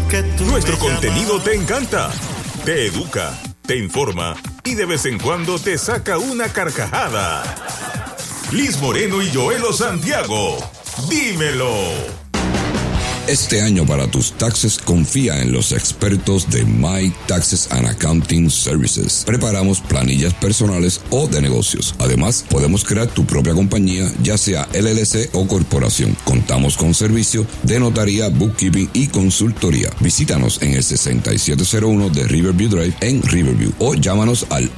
Nuestro contenido te encanta, te educa, te informa y de vez en cuando te saca una carcajada. Liz Moreno y Joelo Santiago, dímelo. Este año para tus taxes confía en los expertos de My Taxes and Accounting Services. Preparamos planillas personales o de negocios. Además, podemos crear tu propia compañía, ya sea LLC o corporación. Contamos con servicio de notaría, bookkeeping y consultoría. Visítanos en el 6701 de Riverview Drive en Riverview o llámanos al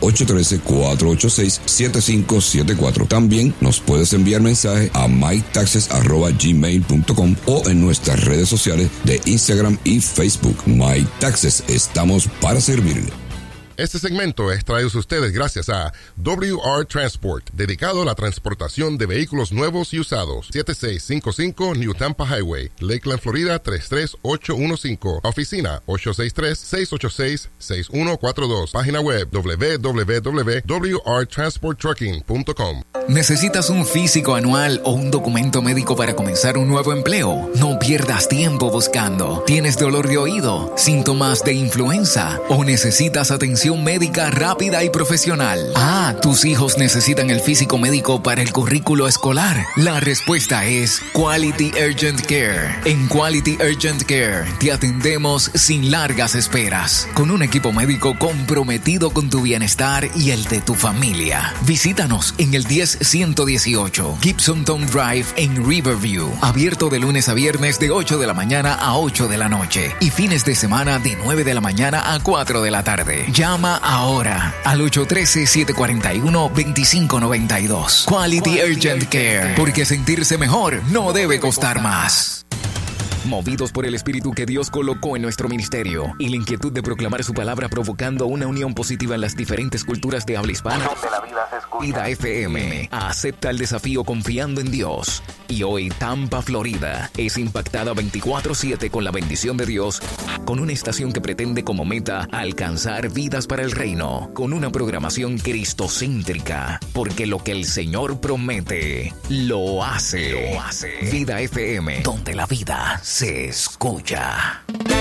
813-486-7574. También nos puedes enviar mensaje a mytaxes@gmail.com o en nuestras redes sociales de Instagram y Facebook. My Taxes, estamos para servirle. Este segmento es traído a ustedes gracias a WR Transport, dedicado a la transportación de vehículos nuevos y usados. 7655 New Tampa Highway, Lakeland, Florida 33815. Oficina 863-686-6142. Página web www.wrtransporttrucking.com. ¿Necesitas un físico anual o un documento médico para comenzar un nuevo empleo? No pierdas tiempo buscando. ¿Tienes dolor de oído, síntomas de influenza o necesitas atención médica rápida y profesional? ¿Tus hijos necesitan el físico médico para el currículo escolar? La respuesta es Quality Urgent Care. En Quality Urgent Care te atendemos sin largas esperas, con un equipo médico comprometido con tu bienestar y el de tu familia. Visítanos en el 10118 Gibson Town Drive en Riverview, abierto de lunes a viernes de 8 de la mañana a 8 de la noche y fines de semana de 9 de la mañana a 4 de la tarde. Llama ahora al 813-741-2592. Quality Urgent Care, porque sentirse mejor no debe costar más. Movidos por el espíritu que Dios colocó en nuestro ministerio y la inquietud de proclamar su palabra, provocando una unión positiva en las diferentes culturas de habla hispana, Vida FM acepta el desafío confiando en Dios. Y hoy Tampa, Florida, es impactada 24/7 con la bendición de Dios, con una estación que pretende como meta alcanzar vidas para el reino, con una programación cristocéntrica, porque lo que el Señor promete, lo hace. Vida FM, donde la vida se escucha.